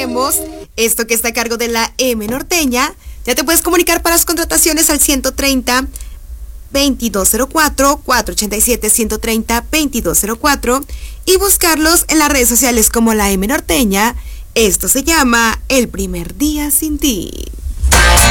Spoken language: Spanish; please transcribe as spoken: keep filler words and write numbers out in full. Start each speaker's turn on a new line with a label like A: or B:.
A: tenemos esto que está a cargo de la M Norteña. Ya te puedes comunicar para las contrataciones al ciento treinta, veintidós cero cuatro, cuatrocientos ochenta y siete, ciento treinta, veintidós cero cuatro y buscarlos en las redes sociales como la M Norteña. Esto se llama El Primer Día Sin Ti.